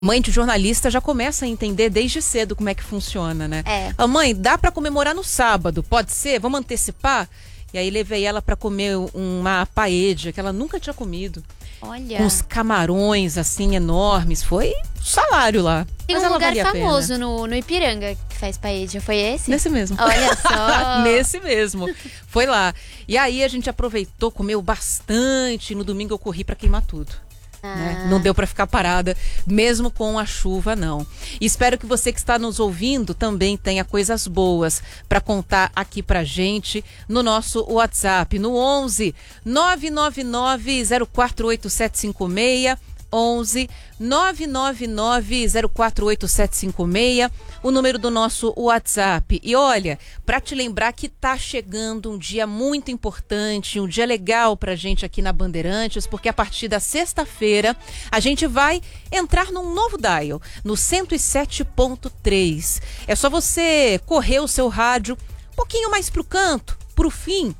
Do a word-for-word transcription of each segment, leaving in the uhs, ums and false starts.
Mãe de jornalista já começa a entender desde cedo como é que funciona, né? É. A mãe, dá pra comemorar no sábado, pode ser? Vamos antecipar? E aí levei ela pra comer uma paella que ela nunca tinha comido. Olha. Com os camarões, assim, enormes. Foi salário lá. Tem Mas um ela lugar valia a famoso pena. no, no Ipiranga que faz paella. Foi esse? Nesse mesmo. Olha só. Nesse mesmo. Foi lá. E aí a gente aproveitou, comeu bastante. No domingo eu corri pra queimar tudo. Ah. Né? Não deu para ficar parada, mesmo com a chuva, não. E espero que você que está nos ouvindo também tenha coisas boas para contar aqui pra gente no nosso WhatsApp, no onze nove nove nove zero quatro oito sete cinco seis, onze nove nove nove zero quatro oito sete cinco seis, o número do nosso WhatsApp. E olha, para te lembrar que tá chegando um dia muito importante, um dia legal pra gente aqui na Bandeirantes, porque a partir da sexta-feira a gente vai entrar num novo dial, no cento e sete ponto três. É só você correr o seu rádio um pouquinho mais pro canto, pro fim.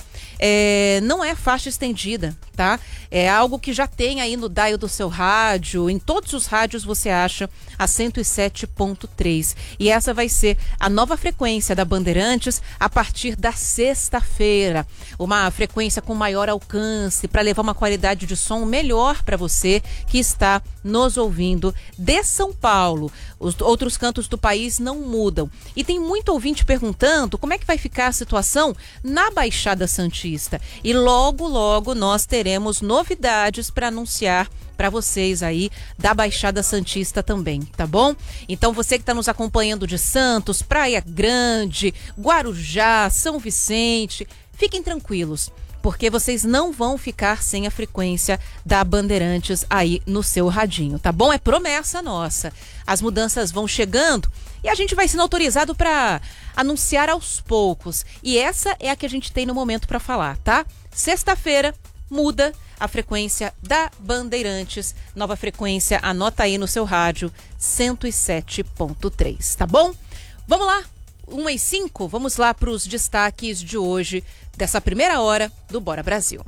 É, não é faixa estendida, tá? É algo que já tem aí no dial do seu rádio. Em todos os rádios você acha a cento e sete ponto três. E essa vai ser a nova frequência da Bandeirantes a partir da sexta-feira. Uma frequência com maior alcance para levar uma qualidade de som melhor para você que está nos ouvindo de São Paulo. Os outros cantos do país não mudam. E tem muito ouvinte perguntando como é que vai ficar a situação na Baixada Santista. E logo, logo nós teremos novidades para anunciar para vocês aí da Baixada Santista também, tá bom? Então você que está nos acompanhando de Santos, Praia Grande, Guarujá, São Vicente, fiquem tranquilos, porque vocês não vão ficar sem a frequência da Bandeirantes aí no seu radinho, tá bom? É promessa nossa. As mudanças vão chegando e a gente vai sendo autorizado para anunciar aos poucos. E essa é a que a gente tem no momento para falar, tá? Sexta-feira muda a frequência da Bandeirantes. Nova frequência, anota aí no seu rádio, cento e sete ponto três, tá bom? Vamos lá, uma e cinco, vamos lá para os destaques de hoje, dessa primeira hora do Bora Brasil.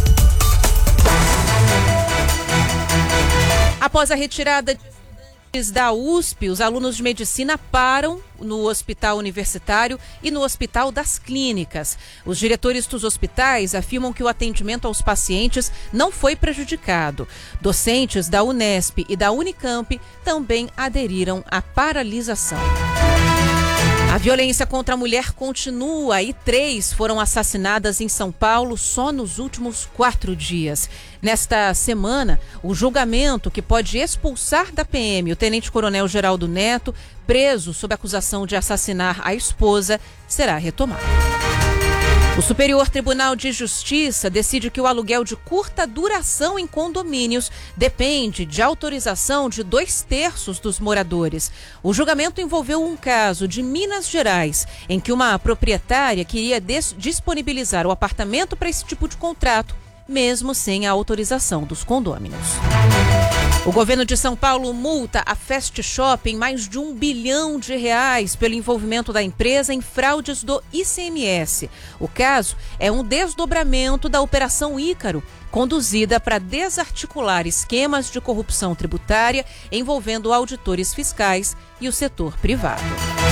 Após a retirada de da U S P, os alunos de medicina param no hospital universitário e no hospital das clínicas. Os diretores dos hospitais afirmam que o atendimento aos pacientes não foi prejudicado. Docentes da Unesp e da Unicamp também aderiram à paralisação. A violência contra a mulher continua e três foram assassinadas em São Paulo só nos últimos quatro dias. Nesta semana, o julgamento que pode expulsar da P M o tenente-coronel Geraldo Neto, preso sob acusação de assassinar a esposa, será retomado. O Superior Tribunal de Justiça decide que o aluguel de curta duração em condomínios depende de autorização de dois terços dos moradores. O julgamento envolveu um caso de Minas Gerais, em que uma proprietária queria disponibilizar o apartamento para esse tipo de contrato, mesmo sem a autorização dos condôminos. O governo de São Paulo multa a Fast Shop em mais de um bilhão de reais pelo envolvimento da empresa em fraudes do I C M S. O caso é um desdobramento da Operação Ícaro, conduzida para desarticular esquemas de corrupção tributária envolvendo auditores fiscais e o setor privado.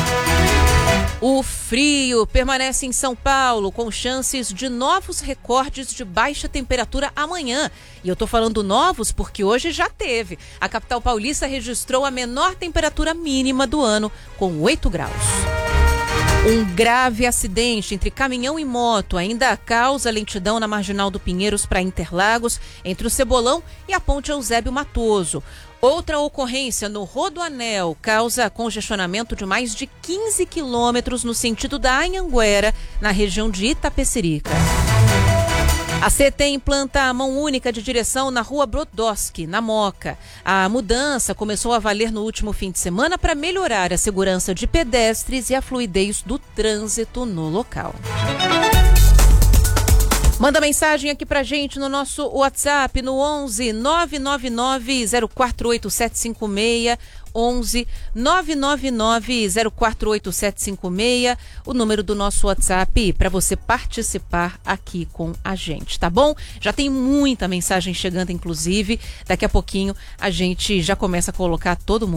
O frio permanece em São Paulo, com chances de novos recordes de baixa temperatura amanhã. E eu tô falando novos porque hoje já teve. A capital paulista registrou a menor temperatura mínima do ano, com oito graus. Um grave acidente entre caminhão e moto ainda causa lentidão na Marginal do Pinheiros para Interlagos, entre o Cebolão e a Ponte Eusébio Matoso. Outra ocorrência no Rodoanel causa congestionamento de mais de quinze quilômetros no sentido da Anhanguera, na região de Itapecerica. A C T implanta a mão única de direção na Rua Brodowski, na Moca. A mudança começou a valer no último fim de semana para melhorar a segurança de pedestres e a fluidez do trânsito no local. Manda mensagem aqui pra gente no nosso WhatsApp no onze nove nove nove zero quatro oito sete cinco seis, onze nove nove nove zero quatro oito sete cinco seis, o número do nosso WhatsApp para você participar aqui com a gente, tá bom? Já tem muita mensagem chegando, inclusive, daqui a pouquinho a gente já começa a colocar todo mundo